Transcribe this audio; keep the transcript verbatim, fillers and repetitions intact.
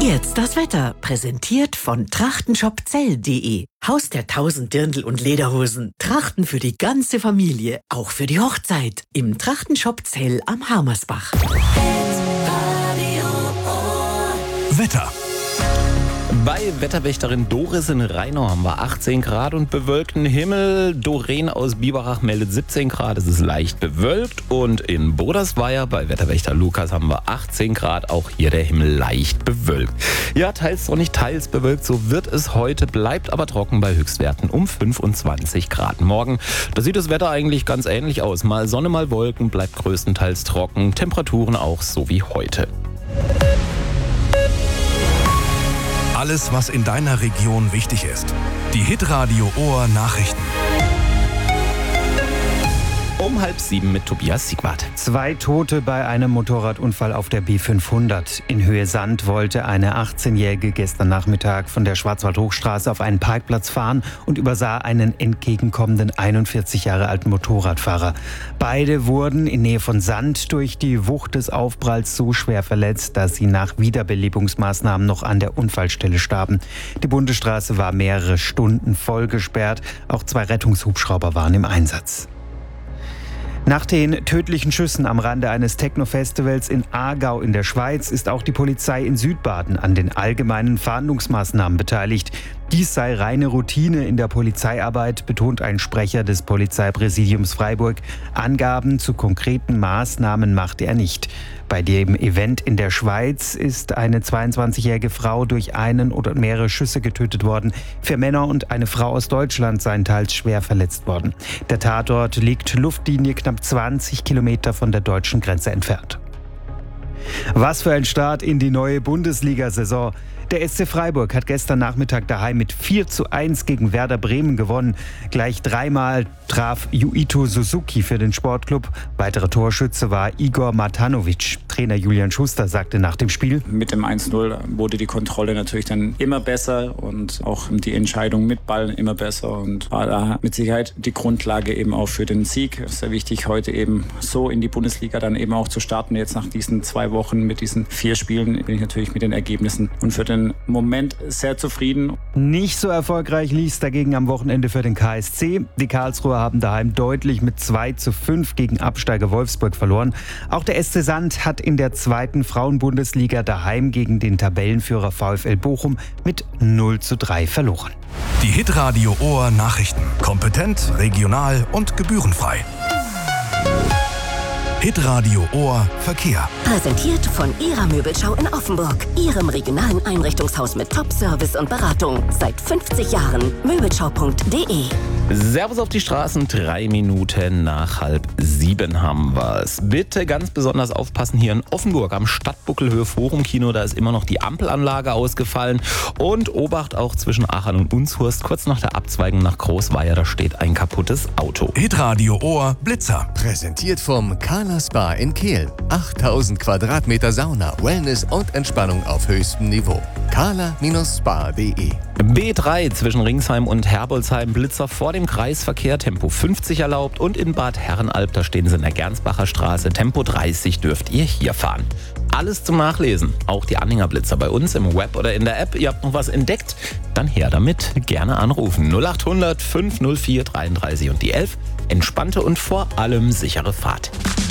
Jetzt das Wetter, präsentiert von trachtenshopzell punkt de. Haus der tausend Dirndl und Lederhosen. Trachten für die ganze Familie, auch für die Hochzeit. Im Trachtenshop Zell am Harmersbach. Wetter. Bei Wetterwächterin Doris in Rheinau haben wir achtzehn Grad und bewölkten Himmel. Doreen aus Biberach meldet siebzehn Grad, es ist leicht bewölkt. Und in Bodersweier bei Wetterwächter Lukas haben wir achtzehn Grad, auch hier der Himmel leicht bewölkt. Ja, teils sonnig, teils bewölkt, so wird es heute, bleibt aber trocken bei Höchstwerten um fünfundzwanzig Grad. Morgen, da sieht das Wetter eigentlich ganz ähnlich aus. Mal Sonne, mal Wolken, bleibt größtenteils trocken, Temperaturen auch so wie heute. Alles, was in deiner Region wichtig ist. Die Hitradio Ohr Nachrichten. Um halb sieben mit Tobias Siegwart. Zwei Tote bei einem Motorradunfall auf der B fünfhundert. In Höhe Sand wollte eine achtzehnjährige gestern Nachmittag von der Schwarzwaldhochstraße auf einen Parkplatz fahren und übersah einen entgegenkommenden einundvierzig Jahre alten Motorradfahrer. Beide wurden in Nähe von Sand durch die Wucht des Aufpralls so schwer verletzt, dass sie nach Wiederbelebungsmaßnahmen noch an der Unfallstelle starben. Die Bundesstraße war mehrere Stunden voll gesperrt. Auch zwei Rettungshubschrauber waren im Einsatz. Nach den tödlichen Schüssen am Rande eines Techno-Festivals in Aargau in der Schweiz ist auch die Polizei in Südbaden an den allgemeinen Fahndungsmaßnahmen beteiligt. Dies sei reine Routine in der Polizeiarbeit, betont ein Sprecher des Polizeipräsidiums Freiburg. Angaben zu konkreten Maßnahmen machte er nicht. Bei dem Event in der Schweiz ist eine zweiundzwanzigjährige Frau durch einen oder mehrere Schüsse getötet worden. Vier Männer und eine Frau aus Deutschland seien teils schwer verletzt worden. Der Tatort liegt Luftlinie knapp zwanzig Kilometer von der deutschen Grenze entfernt. Was für ein Start in die neue Bundesliga-Saison. Der S C Freiburg hat gestern Nachmittag daheim mit vier zu eins gegen Werder Bremen gewonnen. Gleich dreimal traf Yuito Suzuki für den Sportclub. Weiterer Torschütze war Igor Matanovic. Trainer Julian Schuster sagte nach dem Spiel: Mit dem eins null wurde die Kontrolle natürlich dann immer besser und auch die Entscheidung mit Ball immer besser und war da mit Sicherheit die Grundlage eben auch für den Sieg. Sehr wichtig, heute eben so in die Bundesliga dann eben auch zu starten. Jetzt nach diesen zwei Wochen mit diesen vier Spielen bin ich natürlich mit den Ergebnissen und für den Moment sehr zufrieden. Nicht so erfolgreich lief es dagegen am Wochenende für den K S C. Die Karlsruher haben daheim deutlich mit zwei zu fünf gegen Absteiger Wolfsburg verloren. Auch der S C Sand hat in der zweiten Frauenbundesliga daheim gegen den Tabellenführer VfL Bochum mit null zu drei verloren. Die Hitradio Ohr Nachrichten. Kompetent, regional und gebührenfrei. Hitradio Ohr Verkehr. Präsentiert von Ihrer Möbelschau in Offenburg. Ihrem regionalen Einrichtungshaus mit Top-Service und Beratung. Seit fünfzig Jahren. Möbelschau punkt de. Servus auf die Straßen, drei Minuten nach halb sieben haben wir es. Bitte ganz besonders aufpassen hier in Offenburg am Stadtbuckelhöhe Forumkino, da ist immer noch die Ampelanlage ausgefallen. Und Obacht auch zwischen Aachen und Unshurst, kurz nach der Abzweigung nach Großweier, da steht ein kaputtes Auto. Hitradio Ohr Blitzer. Präsentiert vom Kala Spa in Kehl. achttausend Quadratmeter Sauna, Wellness und Entspannung auf höchstem Niveau. kala Spa punkt de. B drei zwischen Ringsheim und Herbolzheim, Blitzer vor dem Kreisverkehr, Tempo fünfzig erlaubt. Und in Bad Herrenalb, da stehen sie in der Gernsbacher Straße, Tempo dreißig dürft ihr hier fahren. Alles zum Nachlesen, auch die Anhänger Blitzer bei uns im Web oder in der App. Ihr habt noch was entdeckt? Dann her damit, gerne anrufen. null acht hundert fünf null vier dreiunddreißig und die elf. Entspannte und vor allem sichere Fahrt.